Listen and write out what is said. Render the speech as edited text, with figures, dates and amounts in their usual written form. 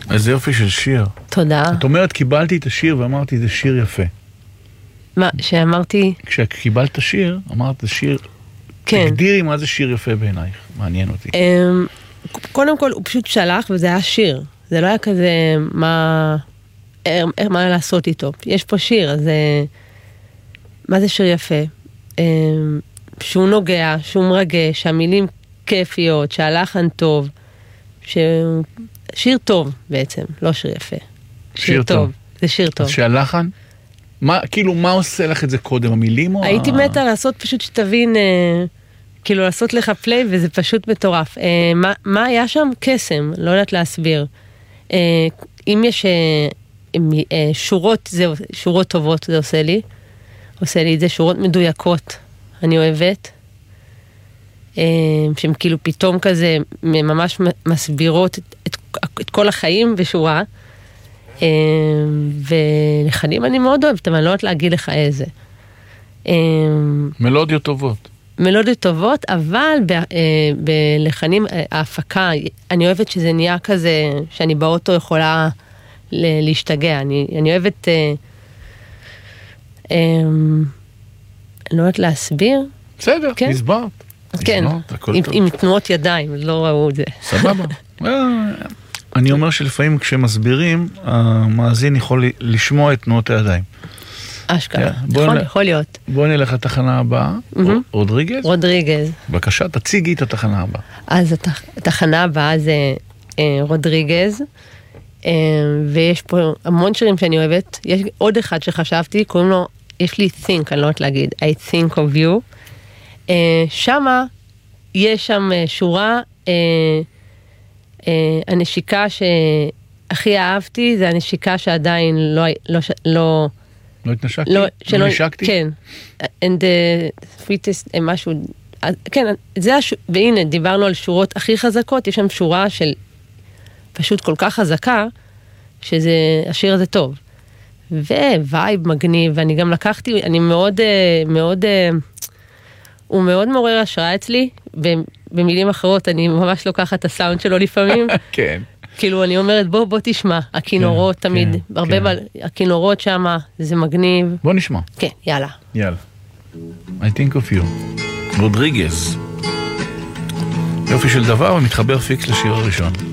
איזה יופי של שיר. תודה. את אומרת, קיבלתי את השיר ואמרתי, זה שיר יפה. מה, שאמרתי... כשקיבלת את השיר, אמרת, זה שיר... כן. תגדירי מה זה שיר יפה בעינייך, מעניין אותי. קודם כל, הוא פשוט שלח וזה היה שיר. זה לא היה כזה מה לעשות איתו. יש פה שיר, אז מה זה שיר יפה? שהוא נוגע, שהוא מרגש, שהמילים כיפיות, שהלחן טוב, שיר טוב בעצם, לא שיר יפה. שיר טוב. זה שיר טוב. אז שהלחן? כאילו, מה עושה לך את זה קודם, המילים או... הייתי מתה לעשות פשוט שתבין, כאילו לעשות לך פליי וזה פשוט מטורף. מה היה שם? קסם, לא יודעת להסביר. אם יש שורות, שורות טובות זה עושה לי את זה, שורות מדויקות, אני אוהבת, שהן כאילו פתאום כזה ממש מסבירות את כל החיים בשורה, ולחנים אני מאוד אוהבת, אבל אני לא יודעת להגיד לך איזה. מלודיות טובות. מלודיות טובות, אבל בלחנים, ההפקה, אני אוהבת שזה נהיה כזה, שאני באוטו יכולה להשתגע. אני אוהבת, אני לא יודעת להסביר. בסדר, כן? הסברת. כן, עם תנועות ידיים, לא ראו את זה. סבבה. אני אומר שלפעמים כשמסבירים, המאזין יכול לשמוע את תנועות הידיים. אשכרה, נכון, יכול להיות. בואו נלך לתחנה הבאה, רודריגז. רודריגז. בבקשה, תציגי את התחנה הבאה. אז התחנה הבאה זה רודריגז, ויש פה המון שירים שאני אוהבת. יש עוד אחד שחשבתי, קוראים לו, יש לי think, אני לא יודעת להגיד, I think of you. שמה, יש שם שורה, הנשיקה שהכי אהבתי, זה הנשיקה שעדיין לא התנשקתי? לא נשקתי? כן. And the sweetest, משהו, כן, והנה, דיברנו על שורות הכי חזקות, יש שם שורה של פשוט כל כך חזקה, שזה, השיר הזה טוב. ווייב מגניב, ואני גם לקחתי, אני מאוד, הוא מאוד מעורר השראה אצלי, במילים אחרות, אני ממש לוקחת את הסאונד שלו לפעמים. כן. כאילו אני אומרת, בוא תשמע, הכינורות תמיד, הרבה הכינורות שם, זה מגניב. בוא נשמע. כן, יאללה. יאללה. I think of you. רודריגז. יופי של דבר, ומתחבר פיקס לשיר הראשון.